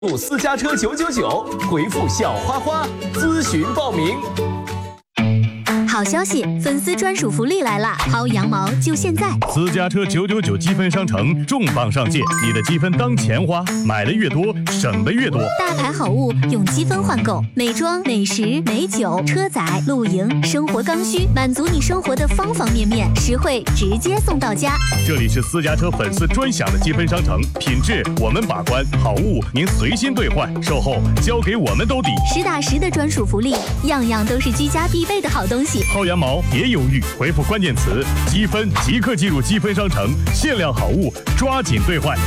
私家车999，回复小花花咨询报名。 好消息，粉丝专属福利来了！薅羊毛就现在！ 私家车999积分商城重磅上线，你的积分当钱花，买的越多，省的越多。 大牌好物用积分换购，美妆、美食、美酒、车载、露营、生活刚需，满足你生活的方方面面，实惠直接送到家。 这里是私家车粉丝专享的积分商城，品质我们把关，好物您随心兑换，售后交给我们兜底。 实打实的专属福利，样样都是居家必备的好东西。 薅羊毛别犹豫，回复关键词积分即刻进入积分商城，限量好物抓紧兑换。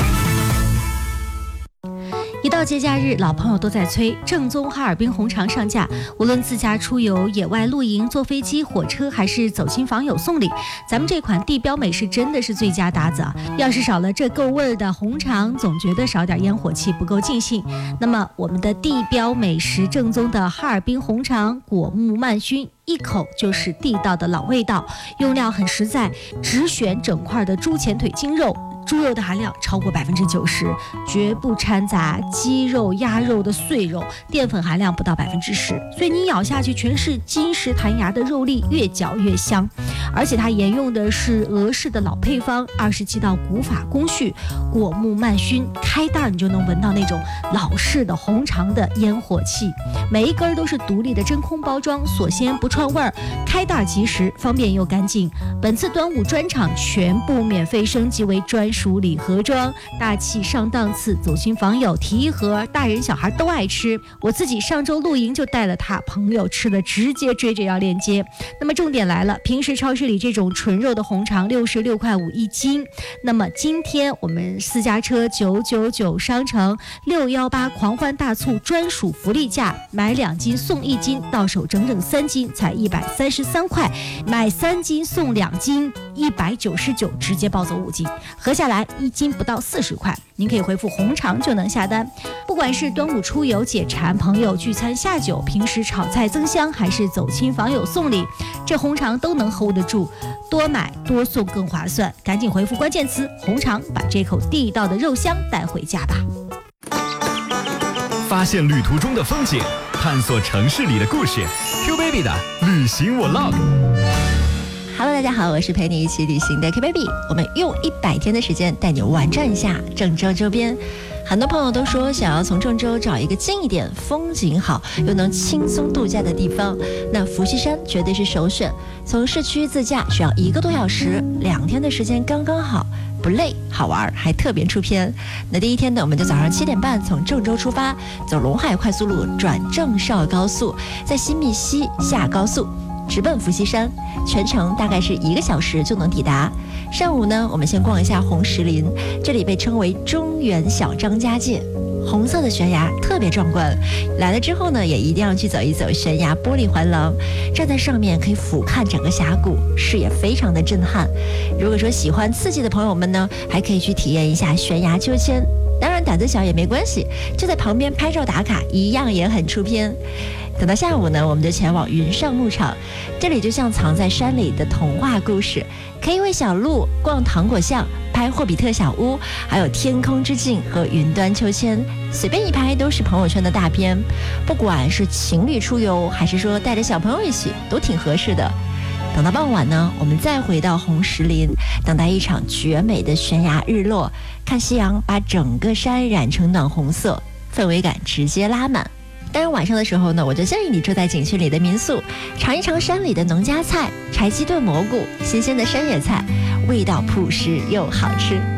一到节假日，老朋友都在催正宗哈尔滨红肠上架。无论自驾出游、野外露营、坐飞机、火车，还是走亲访友送礼，咱们这款地标美食真的是最佳搭子啊！要是少了这够味儿的红肠，总觉得少点烟火气不够尽兴。那么我们的地标美食正宗的哈尔滨红肠果木慢熏，一口就是地道的老味道，用料很实在，只选整块的猪前腿筋肉。猪肉的含量超过90%，绝不掺杂鸡肉、鸭肉的碎肉，淀粉含量不到10%，所以你咬下去全是金石弹牙的肉粒，越嚼越香。而且它沿用的是俄式的老配方，27道古法工序，果木慢熏，开袋你就能闻到那种老式的红肠的烟火气。每一根都是独立的真空包装，锁鲜不串味儿，开袋即食，方便又干净。本次端午专场全部免费升级为专属礼盒装，大气上档次，走亲访友提一盒，大人小孩都爱吃。我自己上周露营就带了它，朋友吃了直接追着要链接。那么重点来了，平时超市里这种纯肉的红肠66.5块一斤，那么今天我们私家车999商城618狂欢大促专属福利价，买2斤送1斤，到手整整3斤才133块，买3斤送2斤199，直接抱走5斤，合下来1斤不到40块，您可以回复红肠就能下单。不管是端午出游解馋，朋友聚餐下酒，平时炒菜增香，还是走亲访友送礼，这红肠都能 hold 得住，多买多送更划算。赶紧回复关键词红肠，把这口地道的肉香带回家吧。 发现旅途中的风景，探索城市里的故事。Q Baby 的旅行Vlog。Hello， 大家好，我是陪你一起旅行的 Q Baby。我们用100天的时间带你玩转一下郑州周边。很多朋友都说想要从郑州找一个近一点、风景好又能轻松度假的地方，那伏羲山绝对是首选。从市区自驾需要1个多小时，2天的时间刚刚好，不累好玩，还特别出片。那第一天呢，我们就早上7点半从郑州出发，走陇海快速路转郑绍高速，在新密溪下高速，直奔伏羲山，全程大概是1个小时就能抵达。上午呢，我们先逛一下红石林，这里被称为中原小张家界，红色的悬崖特别壮观。来了之后呢，也一定要去走一走悬崖玻璃环廊，站在上面可以俯瞰整个峡谷，视野非常的震撼。如果说喜欢刺激的朋友们呢，还可以去体验一下悬崖秋千，当然胆子小也没关系，就在旁边拍照打卡，一样也很出片。等到下午呢，我们就前往云上牧场，这里就像藏在山里的童话故事，可以喂小鹿，逛糖果巷，拍霍比特小屋，还有天空之镜和云端秋千，随便一拍都是朋友圈的大片。不管是情侣出游，还是说带着小朋友一起，都挺合适的。等到傍晚呢，我们再回到红石林，等待一场绝美的悬崖日落，看夕阳把整个山染成暖红色，氛围感直接拉满。当然晚上的时候呢，我就建议你住在景区里的民宿，尝一尝山里的农家菜，柴鸡炖蘑菇，新鲜的山野菜，味道朴实又好吃。